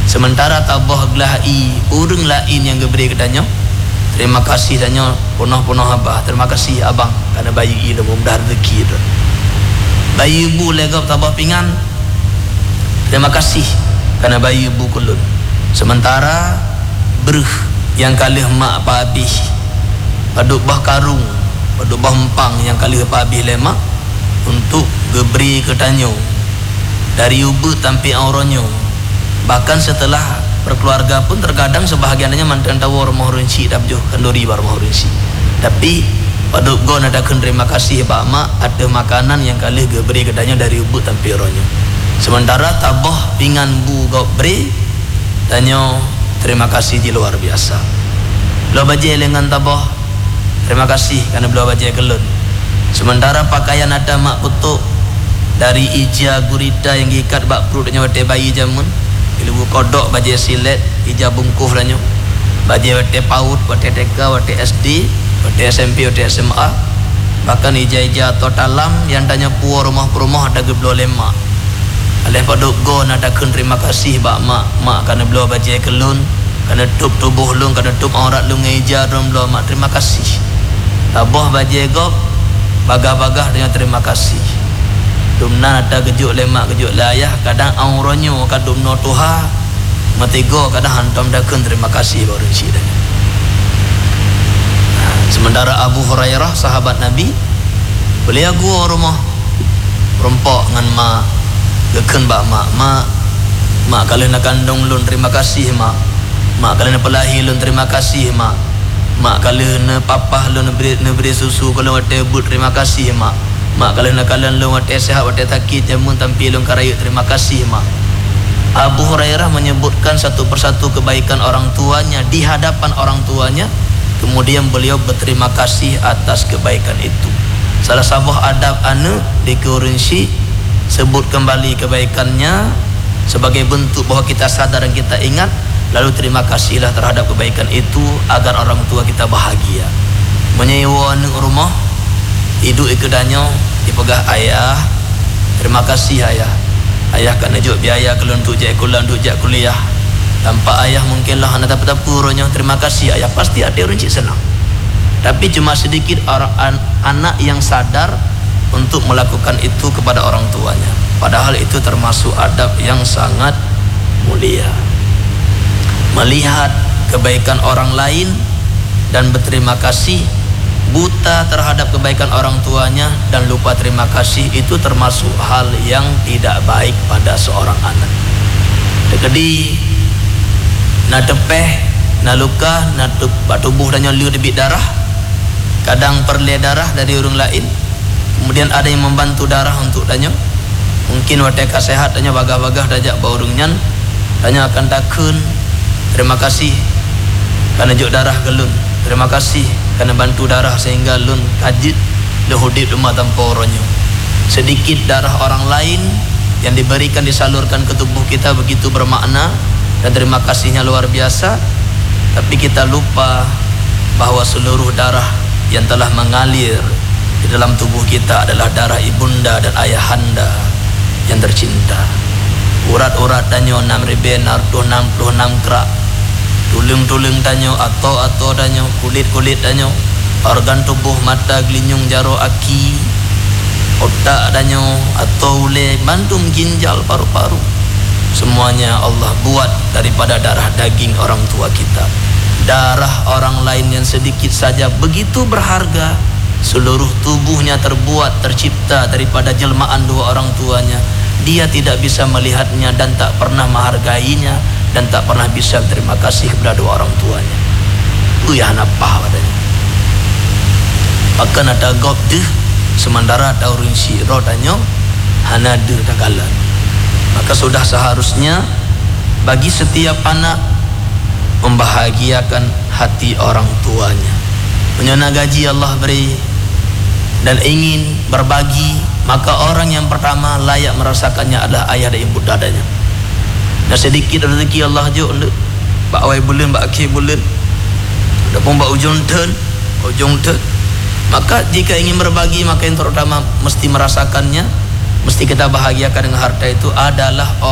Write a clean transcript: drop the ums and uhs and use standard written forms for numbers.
Sementara tabah gelai urang lain yang geberi kedanya, terima kasih danyo punah-punah abah, terima kasih abang kerana bayi ilmu mudah rezeki tu. Bayi ibu legap tabah pingan, terima kasih kerana bayi ibu kulun. Sementara beruh yang kalih mak pak abih, paduk bah karung, paduk bah empang yang kalih pak abih lemak untuk geberi kedanyo dari ubu tampi auronyo. Bahkan setelah berkeluarga pun terkadang sebahagiannya mantan tawar mahurunsi dabjo kenduri bar mahurunsi. Tapi paduk gon ada terima kasih pak mak ada makanan yang kalih geberi kedanya dari ubu tampi auronyo. Sementara tabah pingan bu gobri danyo terima kasih di luar biasa. Beliau bajai dengan tabah terima kasih karena beliau bajai kelun. Sementara pakaian ada mak putuk dari ija gurita yang ikat bak perut danyo wate bayi jamun, ilu kodok bajai silet ija bungkuh danyo bajai wate paut wate TK wate SD wate SMP wate SMA, bahkan ija-ija atau talam yang tanya puar rumah-rumah ada geblo lemak. Alih paduk gon ada terima kasih bak mak kerana beliau bajai kelun, kerana tup tubuh lung, kerana tup aurat lung ngeja rom beliau mak terima kasih. Tabah bajai gop bagah-bagah dengan terima kasih. Dumna ada gejuk lemak gejuk layah, kadang auronyo kadum no tuha matigo kadang hantam dakun terima kasih baru dah. Sementara Abu Hurairah sahabat Nabi beliau gua rumah rompok dengan mak geken bak mak kalian nak kandung lun terima kasih mak kalian pelahi lun terima kasih mak kalian papah lun beri susu kalau wate but terima kasih mak kalian lun wate sehat wate sakit jamun tampi lun karayu terima kasih mak. Abu Hurairah menyebutkan satu persatu kebaikan orang tuanya di hadapan orang tuanya, kemudian beliau berterima kasih atas kebaikan itu. Salah satu adab anu di Quraisy sebut kembali kebaikannya sebagai bentuk bahawa kita sadar dan kita ingat, lalu terima kasihlah terhadap kebaikan itu agar orang tua kita bahagia. Menyewa rumah hidup ikedanyo dipegah ayah, terima kasih ayah kan juk biaya kalau untuk jak kuliah. Tanpa ayah mungkinlah anak tapu-tapuronyo terima kasih ayah, pasti ada orang cik senang. Tapi cuma sedikit orang anak yang sadar untuk melakukan itu kepada orang tuanya, padahal itu termasuk adab yang sangat mulia. Melihat kebaikan orang lain dan berterima kasih, buta terhadap kebaikan orang tuanya dan lupa terima kasih, itu termasuk hal yang tidak baik pada seorang anak. Dekedi na tepeh na luka na tubuh dan liu debit darah, kadang perle darah dari orang lain, kemudian ada yang membantu darah untuk danyo, mungkin wateka sehat danyo bagah-bagah dajak baurungnyan danyo akan takun terima kasih karena juk darah gelun, terima kasih karena bantu darah sehingga lun kajit lehudip rumah tanpa oronyo. Sedikit darah orang lain yang diberikan disalurkan ke tubuh kita begitu bermakna dan terima kasihnya luar biasa, tapi kita lupa bahwa seluruh darah yang telah mengalir di dalam tubuh kita adalah darah ibunda dan ayahanda yang tercinta. Urat-urat danyo 6.666 kerak, tulang-tulang danyo, atau danyo, kulit-kulit danyo, organ tubuh mata, gelinyung, jaro, aki, otak danyo, atau ule, bantum, ginjal, paru-paru, semuanya Allah buat daripada darah daging orang tua kita. Darah orang lain yang sedikit saja begitu berharga, seluruh tubuhnya terbuat, tercipta daripada jelmaan dua orang tuanya. Dia tidak bisa melihatnya dan tak pernah menghargainya dan tak pernah bisa terima kasih kepada dua orang tuanya. Itu ya napah padanya. Bahkan ada gobdeh sementara ada urun siro danyo hanade dagalan. Maka sudah seharusnya bagi setiap anak membahagiakan hati orang tuanya. Punya gaji Allah beri dan ingin berbagi, maka orang yang pertama layak merasakannya adalah ayah dan ibu dadanya. Dan sedikit rezeki Allah juk bak awai bulan, bak akhir bulan, ada pun bak ujung turn, maka jika ingin berbagi, maka yang terutama mesti merasakannya, mesti kita bahagiakan dengan harta itu adalah